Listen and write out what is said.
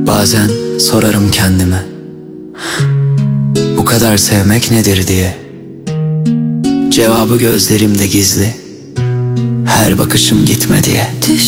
Bazen sorarım kendime, bu kadar sevmek nedir diye. Cevabı gözlerimde gizli, her bakışım gitme diye.